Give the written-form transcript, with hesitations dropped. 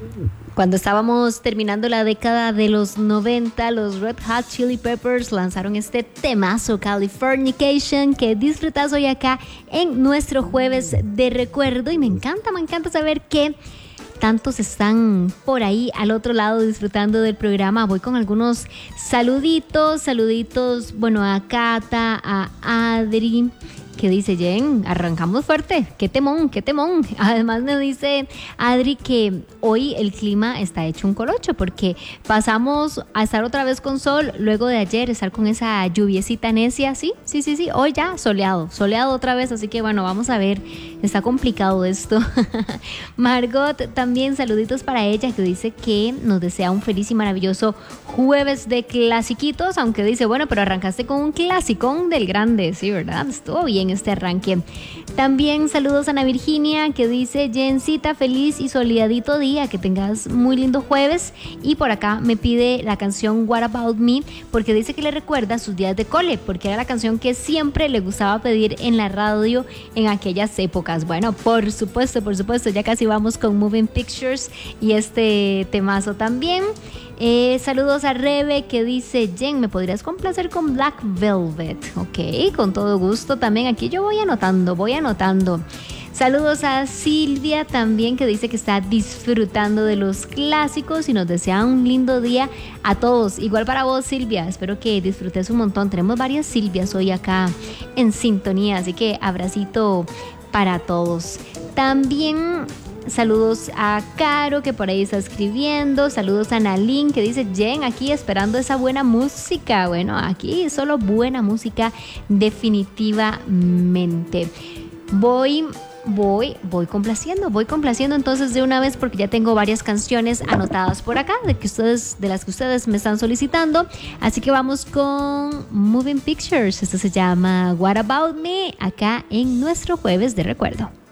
Cuando estábamos terminando la década de los 90, los Red Hot Chili Peppers lanzaron este temazo Californication que disfrutas hoy acá en nuestro jueves de recuerdo. Y me encanta saber que tantos están por ahí al otro lado disfrutando del programa. Voy con algunos saluditos, bueno, a Cata, a Adri, que dice, Jen, arrancamos fuerte, qué temón. Además me dice Adri que hoy el clima está hecho un colocho porque pasamos a estar otra vez con sol luego de ayer estar con esa lluviecita necia. Sí, hoy ya soleado otra vez, así que bueno, vamos a ver, está complicado esto. Margot, también saluditos para ella, que dice que nos desea un feliz y maravilloso jueves de clasiquitos, aunque dice, bueno, pero arrancaste con un clasicón del grande, sí, ¿verdad? Estuvo bien este arranque. También saludos a Ana Virginia, que dice, Jencita, feliz y soleadito día, que tengas muy lindo jueves. Y por acá me pide la canción What About Me, porque dice que le recuerda sus días de cole, porque era la canción que siempre le gustaba pedir en la radio en aquellas épocas. Bueno, por supuesto, ya casi vamos con Moving Pictures y este temazo también. Saludos a Rebe, que dice, Jen, ¿me podrías complacer con Black Velvet? Ok, con todo gusto. También aquí yo voy anotando. Saludos a Silvia también, que dice que está disfrutando de los clásicos y nos desea un lindo día a todos. Igual para vos, Silvia, espero que disfrutes un montón. Tenemos varias Silvias hoy acá en sintonía, así que abracito para todos. También saludos a Caro, que por ahí está escribiendo. Saludos a Nalín, que dice, Jen, aquí esperando esa buena música. Bueno, aquí solo buena música, definitivamente. Voy complaciendo entonces de una vez, porque ya tengo varias canciones anotadas por acá de las que ustedes me están solicitando. Así que vamos con Moving Pictures. Esto se llama What About Me, acá en nuestro jueves de recuerdo.